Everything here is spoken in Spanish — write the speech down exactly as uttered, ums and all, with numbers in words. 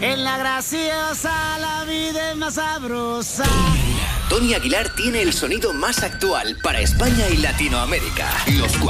En la graciosa la vida es más sabrosa. Tony Aguilar tiene el sonido más actual para España y Latinoamérica. Los